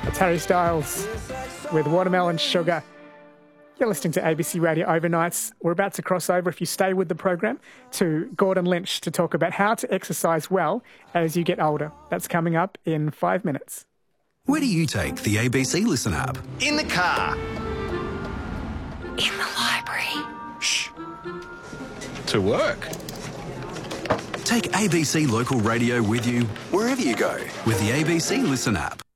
It's Harry Styles with Watermelon Sugar. You're listening to ABC Radio Overnights. We're about to cross over, if you stay with the program, to Gordon Lynch to talk about how to exercise well as you get older. That's coming up in 5 minutes. Where do you take the ABC Listen app? In the car. In the library. Shh. To work. Take ABC Local Radio with you wherever you go with the ABC Listen app.